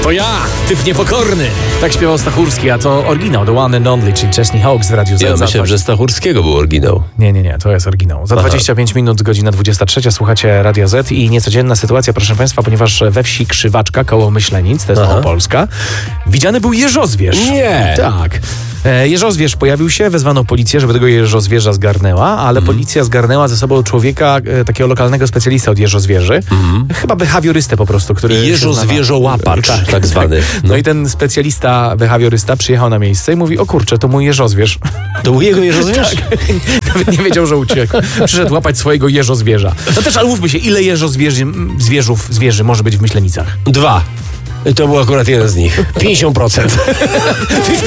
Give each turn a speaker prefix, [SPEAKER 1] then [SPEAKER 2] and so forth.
[SPEAKER 1] To ja, typ niepokorny. Tak śpiewał Stachurski, a to oryginał, The One and Only, czyli Chesney Hawkes w Radiu Z.
[SPEAKER 2] Ja myślałem, że Stachurskiego był oryginał.
[SPEAKER 1] Nie, to jest oryginał. Za 25 minut, godzina 23, słuchacie Radia Z i niecodzienna sytuacja, proszę Państwa, ponieważ we wsi Krzywaczka koło Myślenic, to jest Małopolska, widziany był jeżozwierz.
[SPEAKER 2] Nie.
[SPEAKER 1] Tak. Jeżozwierz pojawił się, wezwano policję, żeby tego jeżozwierza zgarnęła, ale policja zgarnęła ze sobą człowieka, takiego lokalnego specjalista od jeżozwierzy, chyba behawiorystę po prostu, który...
[SPEAKER 2] Jeżozwierzołapacz, tak zwany.
[SPEAKER 1] No i ten specjalista, behawiorysta przyjechał na miejsce i mówi, o kurczę, to mój jeżozwierz.
[SPEAKER 2] To był jego jeżozwierz?
[SPEAKER 1] Tak. Nawet nie wiedział, że uciekł. Przyszedł łapać swojego jeżozwierza. No też, ale mówmy się, ile zwierzy może być w Myślenicach?
[SPEAKER 2] 2. To był akurat jeden z nich. 50%.